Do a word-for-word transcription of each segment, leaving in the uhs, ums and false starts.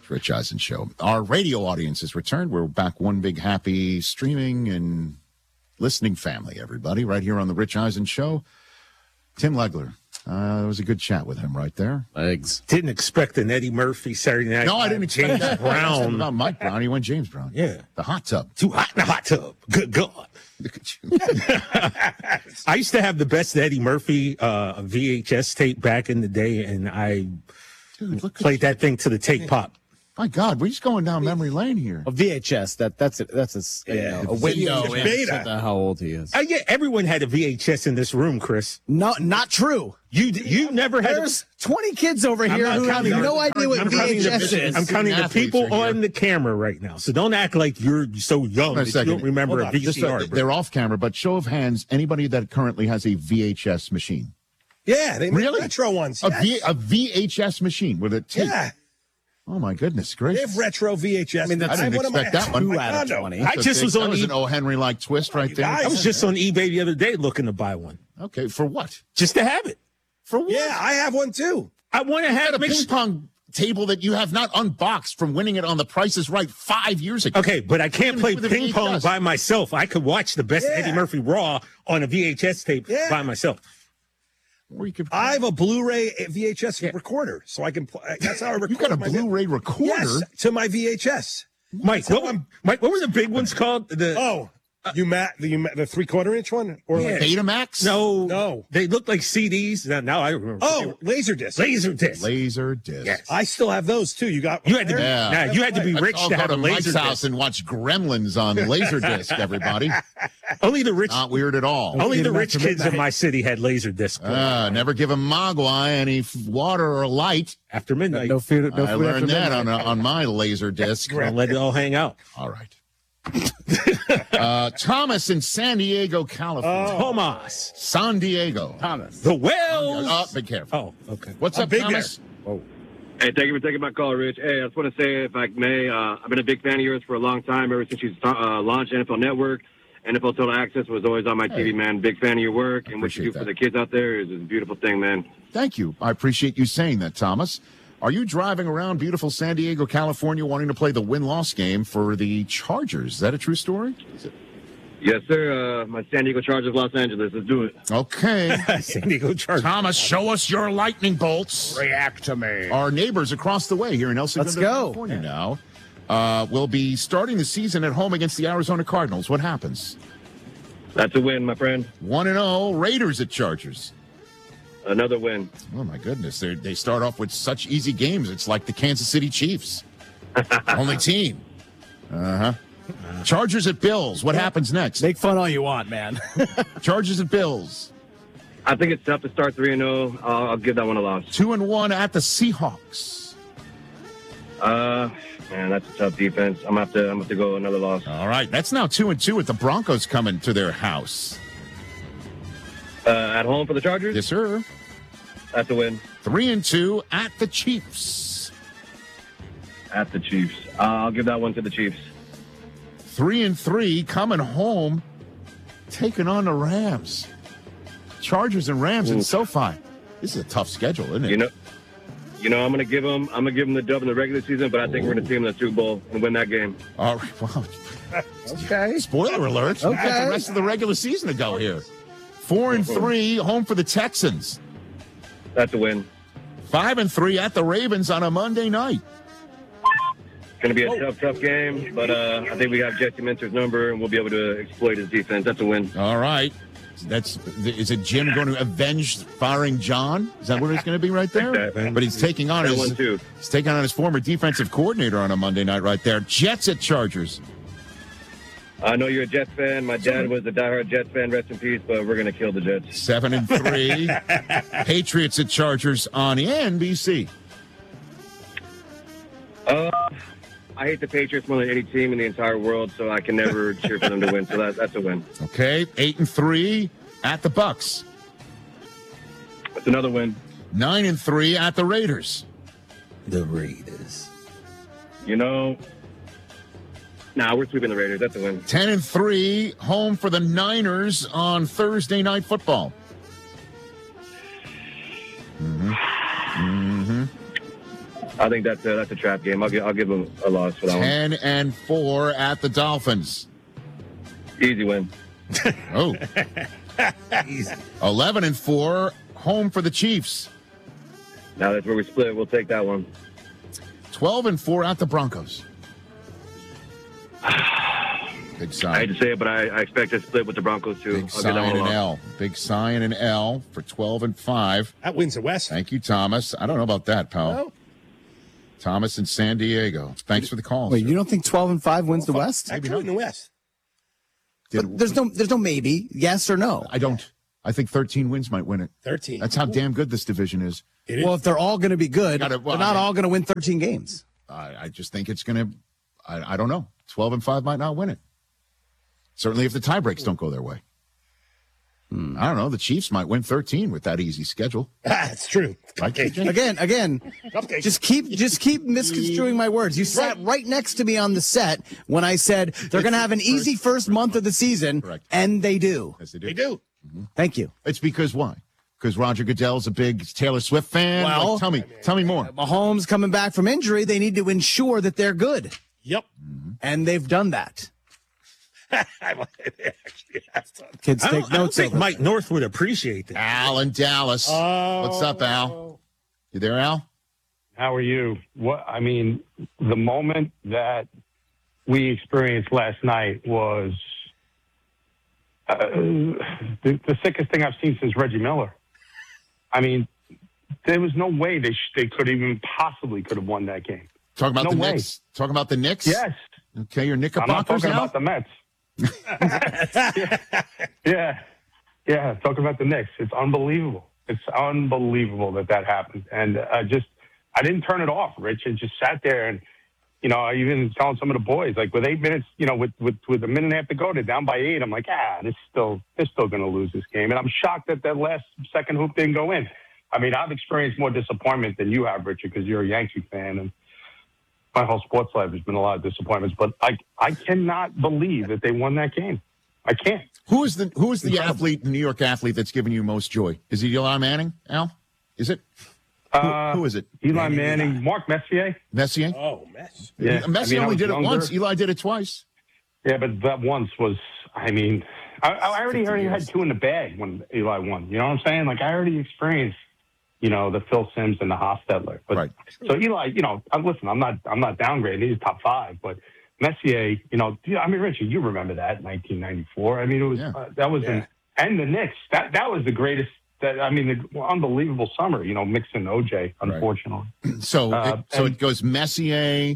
Rich Eisen Show. Our radio audience has returned. We're back, one big happy streaming and listening family, everybody, right here on the Rich Eisen Show. Tim Legler. Uh, it was a good chat with him right there. Legs. Didn't expect an Eddie Murphy Saturday Night. No, I didn't expect James that. Brown. Not Mike Brown. He went James Brown. Yeah. The hot tub. Too hot in the hot tub. Good God. Look at you. I used to have the best Eddie Murphy uh, V H S tape back in the day, and I Dude, look at played that thing to the tape pop. My God, we're just going down memory lane here. A V H S. That that's a, that's a, you Yeah. know, a window It's into beta. the- how old he is. Uh, yeah, everyone had a V H S in this room, Chris. No, not true. You you never had. There's twenty kids over here not who have counting no the- idea what I'm counting the- V H S is. I'm counting the Athletes people are here. on the camera right now, so don't act like you're so young Wait a that second. you don't remember Hold a on. V Just, C R. uh, bro. they're off camera, but show of hands, anybody that currently has a V H S machine. Yeah, they make Really? retro ones. A, Yes. v, a V H S machine with a tape. Yeah, Oh, my goodness they gracious. have retro V H S. I mean, that's- I didn't one of my- expect that one. my Two out of condo. twenty. I That's a just big- was that on was e- an O. Henry-like twist right there. guys. I was just on eBay the other day looking to buy one, Okay, for what? just to have it. For what? Yeah, I have one too. I want to have a make ping sure- pong table that you have not unboxed from winning it on The Price is Right five years ago. Okay, but I can't play With a ping pong V H S. by myself. I could watch the best Yeah. Eddie Murphy Raw on a V H S tape Yeah. by myself. Or you could, I have a Blu-ray V H S recorder, so I can. Pl- that's how I record. you got a my- Blu-ray recorder? Yes, to my V H S. Mike, what, were- Mike, what were the big ones called? The Oh, you mat the you the three quarter inch one or Yeah. like, Betamax? no, No. they looked like C Ds. Now, now I remember. oh laser disc. laser disc. Laser disc. Yes. I still have those too. You got You had to be, Yeah. nah, you had to be Let's rich all to go have to a Mike's laser house disc. and watch Gremlins on Laserdisc, everybody. Only the rich, Not weird at all. only Get the him rich after kids in midnight. my city had laser disc Uh, never give a Mogwai any f- water or light. after midnight. No food. No I food learned after that on, midnight. a, on my Laserdisc. Don't let it all hang out. All right. uh, Thomas in San Diego, California. Thomas, San Diego. Thomas. the Wells. Oh, be careful. Oh, okay. What's I'm up, big Thomas? Hey, thank you for taking my call, Rich. Hey, I just want to say, if I may, uh, I've been a big fan of yours for a long time, ever since you uh, launched N F L Network. N F L Total Access was always on my T V, Hey. man. Big fan of your work, and what you Appreciate do for that. the kids out there is a beautiful thing, man. Thank you. I appreciate you saying that, Thomas. Are you driving around beautiful San Diego, California, wanting to play the win-loss game for the Chargers? Is that a true story? Is it- Yes, sir. Uh, my San Diego Chargers, Los Angeles. Let's do it. Okay. San Diego Chargers. Thomas, show us your lightning bolts. React to me. Our neighbors across the way here in El Segundo, Let's go. California now uh, will be starting the season at home against the Arizona Cardinals. What happens? That's a win, my friend. one and oh, Raiders at Chargers. Another win. Oh, my goodness. They they start off with such easy games. It's like the Kansas City Chiefs. Only team. Uh-huh. Chargers at Bills. What happens next? Make fun all you want, man. Chargers at Bills. I think it's tough to start three and oh. I'll, I'll give that one a loss. Two and one at the Seahawks. Uh, man, that's a tough defense. I'm gonna have to. I'm gonna have to go another loss. All right. That's now two and two with the Broncos coming to their house. Uh, at home for the Chargers. Yes, sir. That's a win. Three and two at the Chiefs. At the Chiefs. Uh, I'll give that one to the Chiefs. Three and three coming home, taking on the Rams. Chargers and Rams in Oof. SoFi. This is a tough schedule, isn't it? You know, you know, I'm gonna give them. I'm gonna give them the dub in the regular season, but I think we're gonna see them in the Super Bowl and win that game. All right. Wow. Okay. Spoiler alert. We got Okay. the rest of the regular season to go here. Four and three, home for the Texans. That's a win. Five and three at the Ravens on a Monday night. It's gonna be a tough, tough game, but uh, I think we have Jesse Minter's number, and we'll be able to exploit his defense. That's a win. All right. That's is it Jim going to avenge firing John? Is that what it's going to be right there? That- But he's taking on that his one too. he's taking on his former defensive coordinator on a Monday night right there. Jets at Chargers. I know you're a Jets fan. My dad was a diehard Jets fan. Rest in peace. But we're gonna kill the Jets. Seven and three. Patriots at Chargers on N B C. Uh, I hate the Patriots more than any team in the entire world, so I can never cheer for them to win. So that, that's a win. Okay, eight and three at the Bucks. That's another win. Nine and three at the Raiders. The Raiders. You know, nah, we're sweeping the Raiders. That's a win. Ten and three home for the Niners on Thursday Night Football. Mm-hmm. Mm-hmm. I think that's a, that's a trap game. I'll give I'll give them a loss for that ten and four at the Dolphins. one. Easy win. Oh. eleven and four, home for the Chiefs. Now that's where we split. We'll take that one. twelve and four at the Broncos. Big I sign. hate to say it, but I, I expect to split with the Broncos too. Big I'll give that sign one a and loss. L. Big sign and L for twelve and five. That wins the West. Thank you, Thomas. I don't know about that, pal. No. Thomas in San Diego. Thanks for the call. Wait, sir. you don't think twelve and five wins the West? I do in the West. But there's no, there's no maybe, yes or no. I don't. I think thirteen wins might win it. thirteen. That's how damn good this division is. It is. Well, if they're all going to be good, Gotta- well, they're not I mean- all going to win thirteen games. I, I just think it's going to, I, I don't know. twelve and five might not win it. Certainly if the tie breaks don't go their way. Hmm, I don't know. The Chiefs might win thirteen with that easy schedule. That's true. Right, Okay. T J? Again, again, Okay. just keep just keep misconstruing my words. You sat right next to me on the set when I said they're going to have an easy first month of the season, Correct. and they do. Yes, they do. They do. Thank you. It's because why? Because Roger Goodell's a big Taylor Swift fan? Well- Like, tell me, tell me more. Mahomes coming back from injury, they need to ensure that they're good, Yep. and they've done that. Kids I take don't, I don't notes. think over. Mike North would appreciate that. Al in Dallas. What's up, Al? You there, Al? How are you? What I mean, the moment that we experienced last night was uh, the, the sickest thing I've seen since Reggie Miller. I mean, there was no way they sh- they could even possibly could have won that game. Talking about No the way. Knicks? Talking about the Knicks? Yes, Okay, your I'm not Knickerbockers talking now? about the Mets. yeah, yeah, yeah. Talking about the Knicks, it's unbelievable. It's unbelievable that that happened, and I just I didn't turn it off, Rich. I just sat there and. You know, I even telling some of the boys, like with eight minutes, you know, with, with, with a minute and a half to go, they're down by eight. I'm like, ah, this still, they're still going to lose this game. And I'm shocked that that last second hoop didn't go in. I mean, I've experienced more disappointment than you have, Richard, because you're a Yankee fan. And my whole sports life has been a lot of disappointments. But I, I cannot believe that they won that game. I can't. Who is the who is the athlete, the New York athlete that's giving you most joy? Is it Eli Manning, Al? Is it? Who, Uh, who is it? Eli Manning, Mark Messier. Messier? Oh, mess. Yeah, Messi I mean, I only was did it younger. once. Eli did it twice. Yeah, but that once was, I mean, I, I already fifty already years. had two in the bag when Eli won. You know what I'm saying? Like, I already experienced, you know, the Phil Simms and the Hofstadler. But Right. so Eli, you know, I'm, listen, I'm not, I'm not downgrading. He's top five, but Messier, you know, yeah, I mean, Richard, you remember that nineteen ninety-four. I mean, it was Yeah. uh, that was an, and the Knicks. That that was the greatest. That I mean, the unbelievable summer. You know, mixing O J, unfortunately. So, Uh, it, so and- it goes Messier,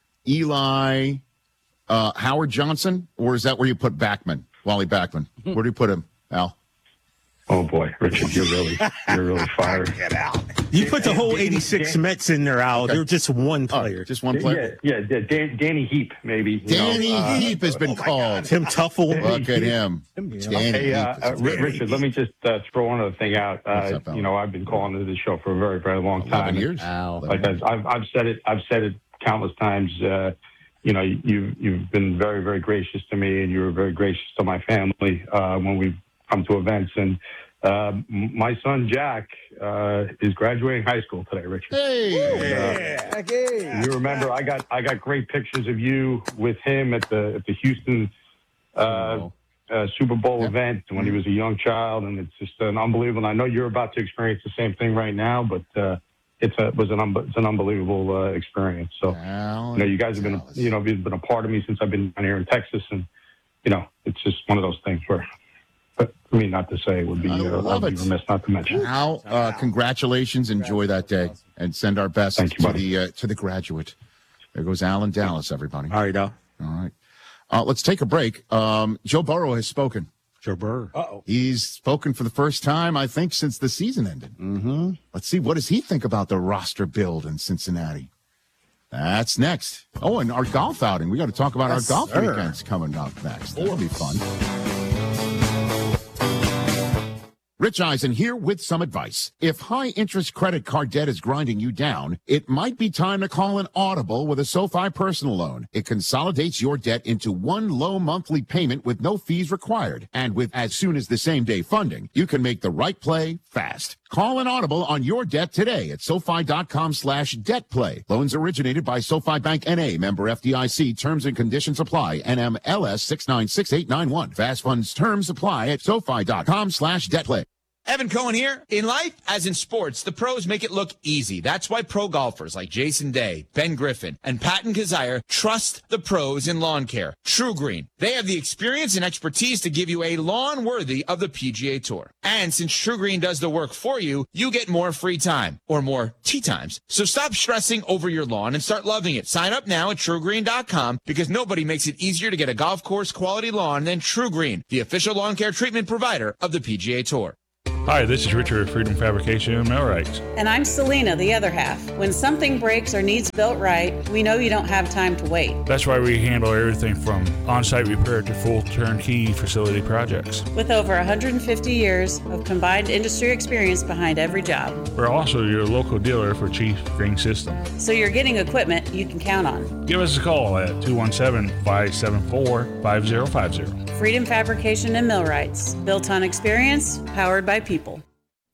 Eli, uh, Howard Johnson, or is that where you put Backman, Wally Backman? Where do you put him, Al? Oh boy, Richard, you're really, you're really fired. Get out. You put the whole eighty-six Mets in there, Al. They're just one Oh, player. just one player. Yeah, yeah, yeah. Dan, Danny Heap, maybe. you know, Danny uh, Heap has been called. Tim Tuffle. Look at him. Danny Hey, uh, Heap. uh, Ri- Richard, let me just uh, throw one other thing out. What's Uh, up, Al? you know, I've been calling into this show for a very, very long Eleven time. years. Like I've, I've I've said it, I've said it countless times. Uh, you know, you you've been very, very gracious to me, and you were very gracious to my family uh, when we come to events. And uh, m- my son Jack uh, is graduating high school today, Richard. Hey. You remember, I got I got great pictures of you with him at the at the Houston uh, uh, Super Bowl Yeah. event when he was a young child, and it's just an unbelievable. I know you're about to experience the same thing right now, but uh, it's a it was an un- it's an unbelievable uh, experience. So Al you know, you guys have been Dallas. you know you've been a part of me since I've been down here in Texas, and you know it's just one of those things where. But for me not to say would be, I uh, love I'd be it. remiss not to mention. Al, uh, congratulations. Enjoy that day, and send our best Thank you, to buddy. the uh, to the graduate. There goes Al in Dallas, everybody. All right, Al. All right. Uh, let's take a break. Um, Joe Burrow has spoken. Joe Burr. Uh-oh. He's spoken for the first time, I think, since the season ended. Mm-hmm. Let's see. What does he think about the roster build in Cincinnati? That's next. Oh, and our golf outing. We got to talk about Yes, our golf sir. weekends coming up next. That'll be fun. Rich Eisen here with some advice. If high-interest credit card debt is grinding you down, it might be time to call an audible with a SoFi personal loan. It consolidates your debt into one low monthly payment with no fees required. And with as soon as the same day funding, you can make the right play fast. Call an audible on your debt today at SoFi.com slash debt play. Loans originated by SoFi Bank N A, member F D I C. Terms and conditions apply. N M L S six nine six eight nine one. Fast funds terms apply at SoFi.com slash debt play. Evan Cohen here. In life, as in sports, the pros make it look easy. That's why pro golfers like Jason Day, Ben Griffin, and Patton Kazire trust the pros in lawn care. True Green. They have the experience and expertise to give you a lawn worthy of the P G A Tour. And since True Green does the work for you, you get more free time, or more tee times. So stop stressing over your lawn and start loving it. Sign up now at True Green dot com because nobody makes it easier to get a golf course quality lawn than True Green, the official lawn care treatment provider of the P G A Tour. Hi, this is Richard of Freedom Fabrication and Millwrights. And I'm Selena, the other half. When something breaks or needs built right, we know you don't have time to wait. That's why we handle everything from on-site repair to full turnkey facility projects. With over one hundred fifty years of combined industry experience behind every job. We're also your local dealer for Chief Green System. So you're getting equipment you can count on. Give us a call at two one seven, five seven four, five zero five zero. Freedom Fabrication and Millwrights. Built on experience, powered by people.